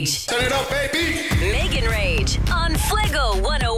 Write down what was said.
Rage. Turn it up, baby. Megan Rage on Fuego 101.